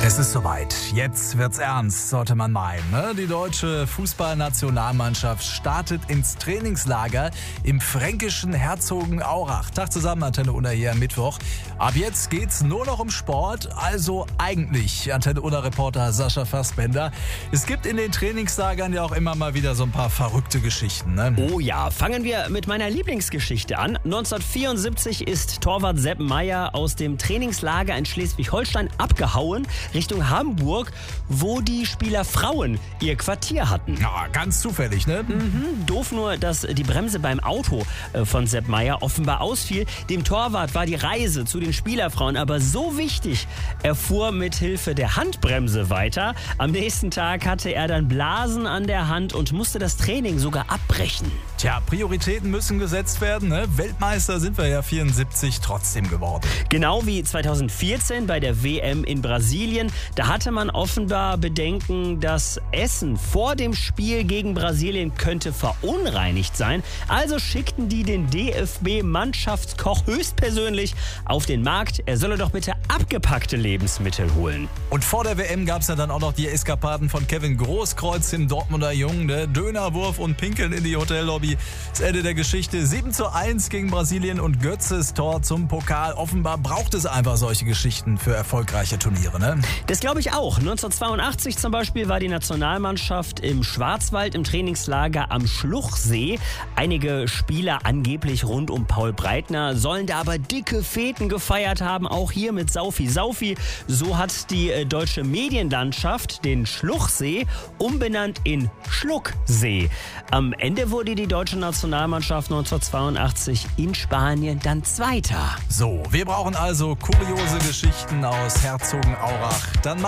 Es ist soweit. Jetzt wird's ernst, sollte man meinen. Ne? Die deutsche Fußballnationalmannschaft startet ins Trainingslager im fränkischen Herzogenaurach. Tag zusammen, Antenne Unna hier am Mittwoch. Ab jetzt geht's nur noch um Sport, also eigentlich Antenne Unna-Reporter Sascha Fassbender. Es gibt in den Trainingslagern ja auch immer mal wieder so ein paar verrückte Geschichten. Ne? Oh ja, fangen wir mit meiner Lieblingsgeschichte an. 1974 ist Torwart Sepp Maier aus dem Trainingslager in Schleswig-Holstein abgehauen Richtung Hamburg, wo die Spieler Frauen ihr Quartier hatten. Ja, ganz zufällig, ne? Doof nur, dass die Bremse beim Auto von Sepp Maier offenbar ausfiel. Dem Torwart war die Reise zu den Spielerfrauen aber so wichtig. Er fuhr mit Hilfe der Handbremse weiter. Am nächsten Tag hatte er dann Blasen an der Hand und musste das Training sogar abbrechen. Tja, Prioritäten müssen gesetzt werden. Ne? Weltmeister sind wir ja 74 trotzdem geworden. Genau wie 2014 bei der WM in Brasilien. Da hatte man offenbar Bedenken, das Essen vor dem Spiel gegen Brasilien könnte verunreinigt sein. Also schickten die den DFB-Mannschaftskoch höchstpersönlich auf den Markt. Er solle doch bitte abgepackte Lebensmittel holen. Und vor der WM gab es ja dann auch noch die Eskapaden von Kevin Großkreuz, dem Dortmunder Jungen. Der Dönerwurf und Pinkeln in die Hotellobby. Das Ende der Geschichte. 7:1 gegen Brasilien und Götzes Tor zum Pokal. Offenbar braucht es einfach solche Geschichten für erfolgreiche Turniere, ne? Das glaube ich auch. 1982 zum Beispiel war die Nationalmannschaft im Schwarzwald im Trainingslager am Schluchsee. Einige Spieler angeblich rund um Paul Breitner sollen da aber dicke Feten gefeiert haben, auch hier mit Saufi Saufi. So hat die deutsche Medienlandschaft den Schluchsee umbenannt in Schlucksee. Am Ende wurde die deutsche Nationalmannschaft 1982 in Spanien dann Zweiter. So, wir brauchen also kuriose Geschichten aus Herzogenaurach. Dann